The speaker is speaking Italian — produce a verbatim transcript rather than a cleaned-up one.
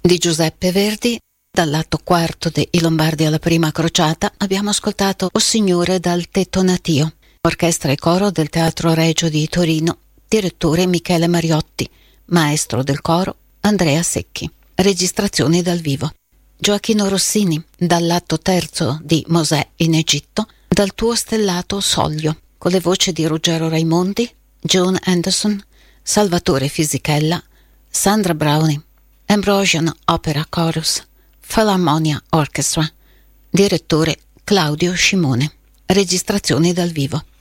di Giuseppe Verdi. Dall'atto quarto de I Lombardi alla prima crociata abbiamo ascoltato O Signore dal tetto natio, orchestra e coro del Teatro Regio di Torino, direttore Michele Mariotti, maestro del coro Andrea Secchi. Registrazioni dal vivo. Gioachino Rossini, dall'atto terzo di Mosè in Egitto, Dal tuo stellato soglio, con le voci di Ruggero Raimondi, Joan Anderson, Salvatore Fisichella, Sandra Browning, Ambrosian Opera Chorus, Philharmonia Orchestra, direttore Claudio Scimone. Registrazioni dal vivo.